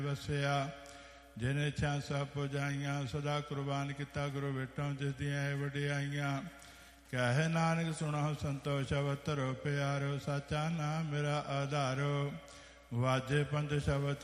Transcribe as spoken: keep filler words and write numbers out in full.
ਵਸਿਆ। ਜਿਨ ਇੱਛਾ ਸਭ ਪੁਜਾਈਆਂ, ਸਦਾ ਕੁਰਬਾਨ ਕੀਤਾ ਗੁਰੂ ਵਿਟੋਂ ਜਿਸ ਦੀਆਂ ਇਹ ਵਡਿਆਈਆਂ। ਕਹੇ ਨਾਨਕ ਸੁਣੋ ਸੰਤੋਖ ਅਵਤਰੋ ਪਿਆਰੋ, ਸਾਚਾ ਨਾਮ ਮੇਰਾ ਆਧਾਰੋ। ਵਾਜੇ ਪੰਜ ਸ਼ਬਦ